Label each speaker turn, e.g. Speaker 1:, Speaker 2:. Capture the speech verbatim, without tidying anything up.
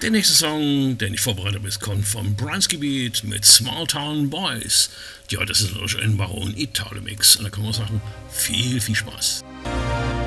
Speaker 1: Der nächste Song, den ich vorbereitet habe, kommt vom Brunch-Gebiet mit Small Town Boys. Ja, das ist natürlich ein Baron Italien-Mix. Und da kann man sagen, viel, viel Spaß.